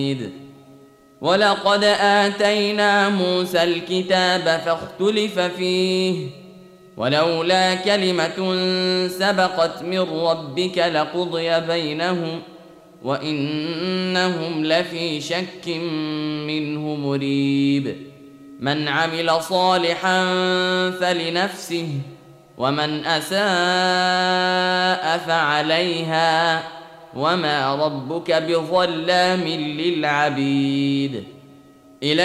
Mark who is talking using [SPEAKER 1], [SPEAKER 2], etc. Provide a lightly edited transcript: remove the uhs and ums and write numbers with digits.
[SPEAKER 1] ولقد آتينا موسى الكتاب فاختلف فيه ولولا كلمة سبقت من ربك لقضي بينهم وإنهم لفي شك منه مريب من عمل صالحا فلنفسه ومن أساء فعليها وما ربك بظلام للعبيد